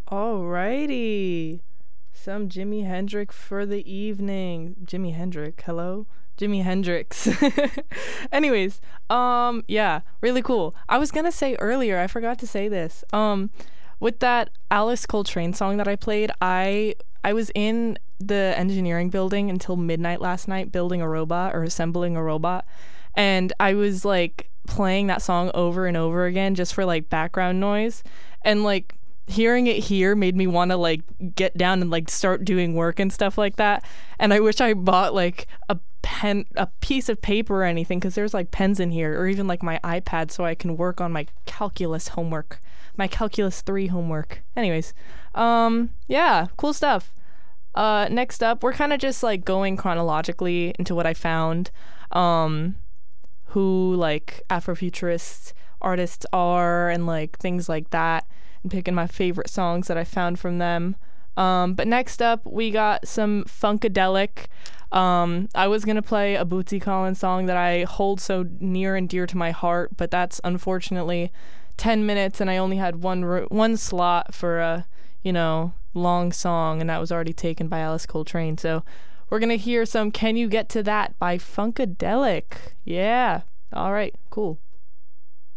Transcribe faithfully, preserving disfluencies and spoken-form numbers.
Alrighty. Some Jimi Hendrix for the evening. Jimi Hendrix, hello? Jimi Hendrix. Anyways, um, yeah, really cool. I was gonna say earlier, I forgot to say this. Um, with that Alice Coltrane song that I played, I I was in the engineering building until midnight last night building a robot or assembling a robot, and I was like playing that song over and over again just for like background noise, and like hearing it here made me want to like get down and like start doing work and stuff like that. And I wish I bought like a pen, a piece of paper or anything, because there's like pens in here, or even like my iPad so I can work on my calculus homework, my calculus three homework. Anyways, um yeah, cool stuff. Uh next up, we're kind of just like going chronologically into what I found, um who like Afrofuturist artists are and like things like that, and picking my favorite songs that I found from them. Um, but next up, we got some Funkadelic. Um, I was gonna play a Bootsy Collins song that I hold so near and dear to my heart, but that's unfortunately ten minutes, and I only had one ro- one slot for a you know long song, and that was already taken by Alice Coltrane. So we're gonna hear some "Can You Get to That" by Funkadelic. Yeah. All right. Cool.